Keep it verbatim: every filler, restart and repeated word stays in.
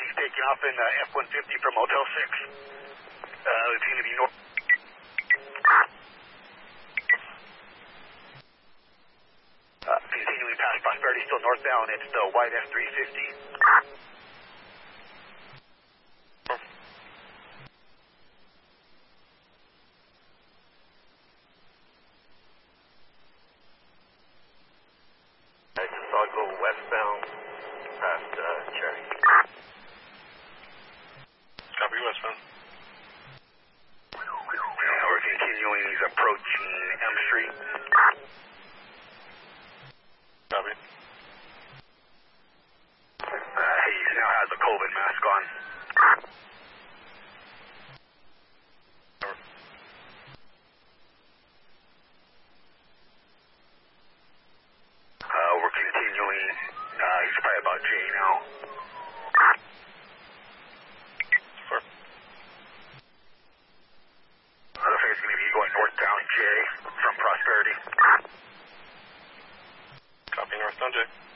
He's taking off in uh, F one fifty from Motel six. Uh, it's going to be north. Uh, continuing past Prosperity, still northbound. It's the white F three fifty. I'll go westbound past uh, Cherry. Copy westbound. Uh, we're continuing. He's approaching M Street. Copy. Uh, he now has a COVID mask on. Uh, we're continuing. Uh, he's probably about J now. Four. Uh, looks like it's going to be going northbound J from Prosperity. Copy northbound J.